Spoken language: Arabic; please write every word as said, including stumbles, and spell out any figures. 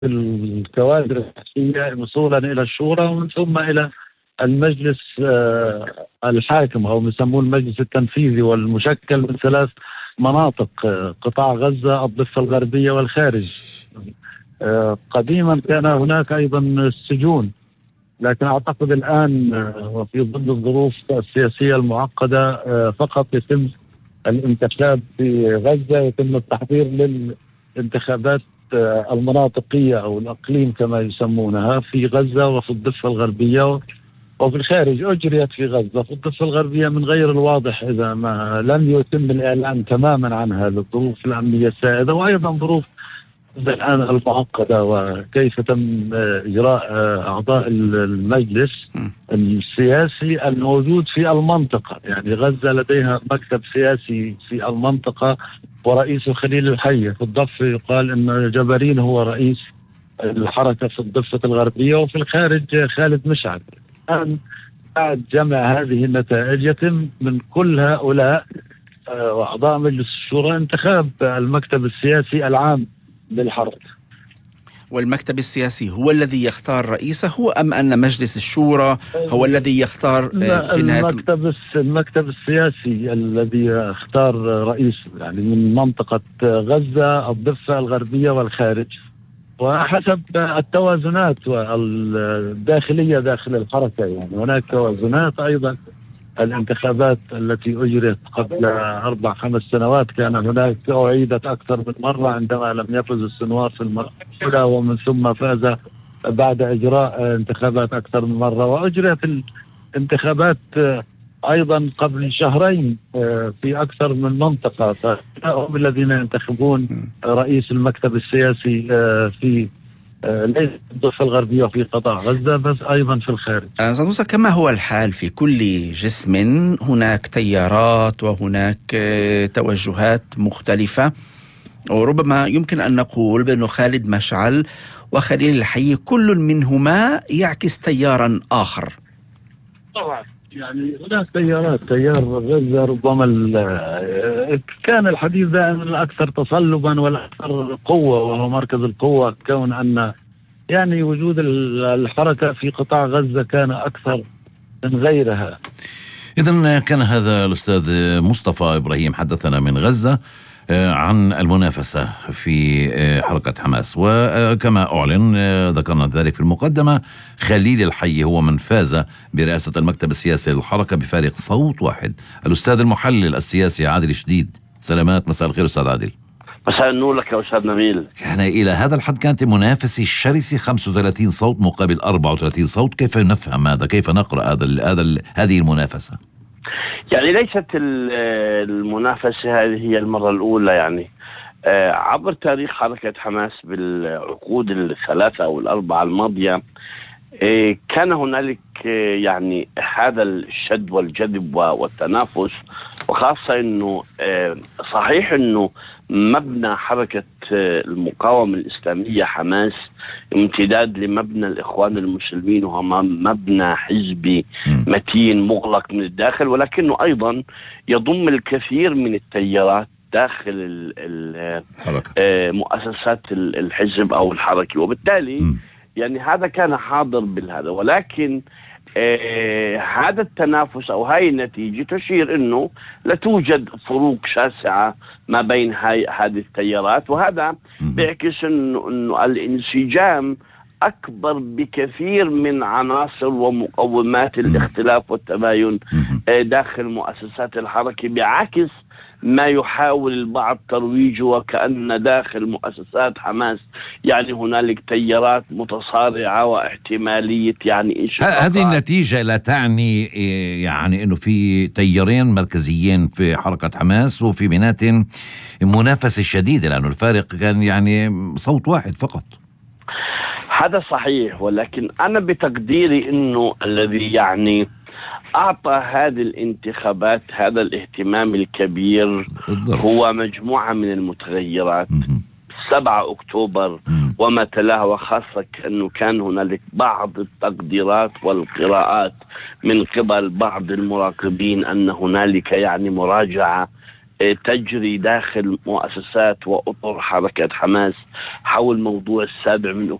الكوادر الرئاسية وصولا إلى الشورى ومن ثم إلى المجلس الحاكم أو يسموه المجلس التنفيذي، والمشكل من ثلاث مناطق: قطاع غزة، الضفة الغربية، والخارج. قديما كان هناك أيضا السجون، لكن أعتقد الآن وفي ظل الظروف السياسية المعقدة فقط يتم الانتخاب في غزة، يتم التحضير للانتخابات المناطقية أو الأقليم كما يسمونها في غزة وفي الضفة الغربية وفي الخارج. أجريت في غزة، في الضفة الغربية من غير الواضح إذا ما لم يتم الإعلان تماما عنها للظروف الأمنية السائدة، وأيضا ظروف الآن المعقدة وكيف تم إجراء أعضاء المجلس السياسي الموجود في المنطقة. يعني غزة لديها مكتب سياسي في المنطقة ورئيسه خليل الحي. في الضفة يقال أن جبرين هو رئيس الحركة في الضفة الغربية، وفي الخارج خالد مشعل. الآن بعد جمع هذه النتائج يتم من كل هؤلاء وأعضاء مجلس الشورى انتخاب المكتب السياسي العام للحركة. والمكتب السياسي هو الذي يختار رئيسه أم أن مجلس الشورى هو الذي يختار في نهاية؟ المكتب المكتب السياسي الذي يختار رئيسه، يعني من منطقة غزة، الضفة الغربية، والخارج، وحسب التوازنات الداخلية داخل الحركة. يعني هناك توازنات أيضا. الانتخابات التي أجرت قبل أربع خمس سنوات كان هناك أعيدت أكثر من مرة عندما لم يفز السنوار في المرة الأولى، ومن ثم فاز بعد إجراء انتخابات أكثر من مرة. وأجرت الانتخابات أيضا قبل شهرين في أكثر من منطقة، فهم الذين ينتخبون رئيس المكتب السياسي في ليس في الضفة الغربية وفي قطاع غزة بس أيضا في الخارج. أستاذ موسى، كما هو الحال في كل جسم هناك تيارات وهناك توجهات مختلفة، وربما يمكن أن نقول بأن خالد مشعل وخليل الحي كل منهما يعكس تيارا آخر. طبعا يعني هناك تيارات. تيار غزة ربما كان الحديث دائما الأكثر تصلبا والأكثر قوة، وهو مركز القوة، كون أن يعني وجود الحركة في قطاع غزة كان أكثر من غيرها. إذن كان هذا الأستاذ مصطفى إبراهيم حدثنا من غزة عن المنافسة في حركة حماس. وكما أعلن ذكرنا ذلك في المقدمة، خليل الحي هو من فاز برئاسة المكتب السياسي للحركة بفارق صوت واحد. الأستاذ المحلل السياسي عادل شديد، سلامات، مساء الخير أستاذ عادل. مساء النور لك يا أستاذ نبيل. كان إلى هذا الحد كانت المنافسة الشرسة، خمسة وثلاثين صوت مقابل أربعة وثلاثين صوت. كيف نفهم هذا؟ كيف نقرأ هذا هذا هذه المنافسة؟ يعني ليست المنافسة هذه هي المرة الأولى، يعني عبر تاريخ حركة حماس بالعقود الثلاثة أو الأربعة الماضية كان هنالك يعني هذا الشد والجذب والتنافس. وخاصة أنه صحيح أنه مبنى حركة المقاومة الإسلامية حماس امتداد لمبنى الإخوان المسلمين، وهو مبنى حزبي متين مغلق من الداخل، ولكنه أيضا يضم الكثير من التيارات داخل مؤسسات الحزب أو الحركة، وبالتالي يعني هذا كان حاضر بالهذا. ولكن آه هذا التنافس أو هاي النتيجة تشير أنه لا توجد فروق شاسعة ما بين هاي هذه التيارات، وهذا بيعكس أنه, إنه الانسجام أكبر بكثير من عناصر ومقومات الاختلاف والتباين آه داخل مؤسسات الحركة، بعكس ما يحاول البعض ترويجه وكأن داخل مؤسسات حماس يعني هنالك تيارات متصارعة واحتمالية يعني انشقاقات. هذه النتيجة لا تعني يعني أنه في تيارين مركزيين في حركة حماس وفي بيناتهم منافسة شديدة، لأنه الفارق كان يعني صوت واحد فقط. هذا صحيح، ولكن أنا بتقديري أنه الذي يعني أعطى هذه الانتخابات هذا الاهتمام الكبير هو مجموعة من المتغيرات. سبعة أكتوبر وما تلاه، وخاصة أنه كان هنالك بعض التقديرات والقراءات من قبل بعض المراقبين أن هنالك يعني مراجعة تجري داخل مؤسسات وأطر حركة حماس حول موضوع السابع من